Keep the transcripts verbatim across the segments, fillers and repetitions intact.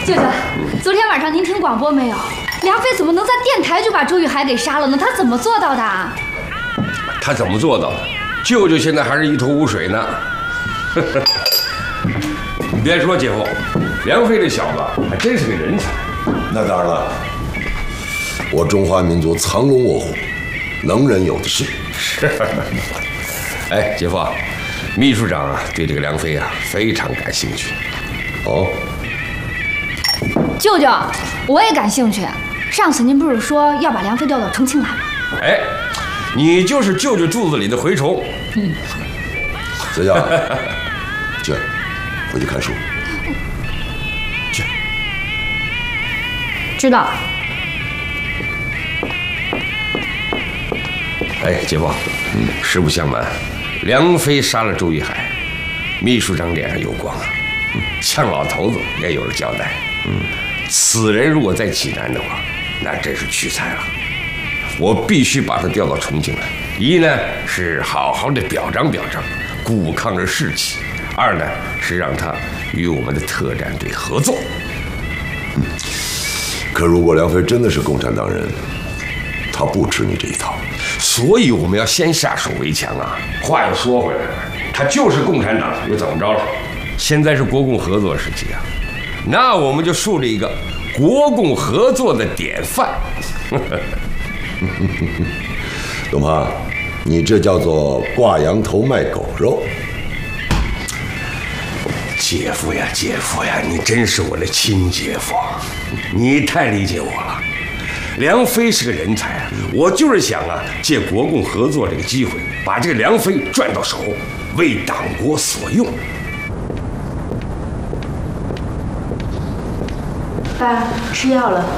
舅舅，昨天晚上您听广播没有？梁飞怎么能在电台就把周玉海给杀了呢？他怎么做到的？ 他怎么做到的？舅舅现在还是一头雾水呢。你别说，姐夫，梁飞这小子还真是个人才。 那当然了，我中华民族藏龙卧虎，能人有的是。 是。哎，姐夫，秘书长啊，对这个梁飞啊非常感兴趣。 哦。 舅舅，我也感兴趣。上次您不是说要把梁飞调到重庆来吗？ 哎，你就是舅舅肚子里的蛔虫。嗯。 小佳，去，回去看书。去。 知道。 哎，姐夫，嗯，实不相瞒，梁飞杀了周玉海，秘书长脸上有光啊，嗯，向老头子也有了交代。嗯，此人如果在济南的话，那真是屈才了。我必须把他调到重庆来。一呢是好好的表彰表彰，鼓抗着士气；二呢是让他与我们的特战队合作。 嗯，可如果梁飞真的是共产党人，他不吃你这一套。 所以我们要先下手为强啊！话又说回来了，他就是共产党，又怎么着了？现在是国共合作时期啊，那我们就树立一个国共合作的典范。 董胖，你这叫做挂羊头卖狗肉。 姐夫呀，姐夫呀，你真是我的亲姐夫，你太理解我了。梁飞是个人才啊，我就是想啊，借国共合作这个机会，把这个梁飞赚到手，为党国所用。 爸，吃药了。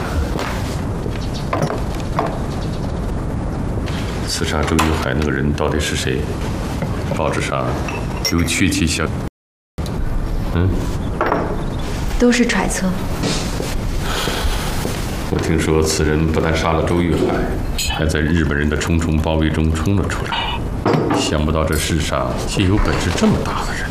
刺杀周玉海那个人到底是谁？报纸上有确切消息。嗯， 都是揣测。 我听说此人不但杀了周玉海，还在日本人的重重包围中冲了出来。想不到这世上竟有本事这么大的人。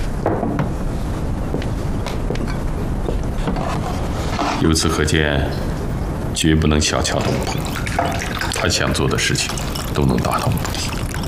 由此可见，绝不能小瞧董鹏，他想做的事情都能达到目的。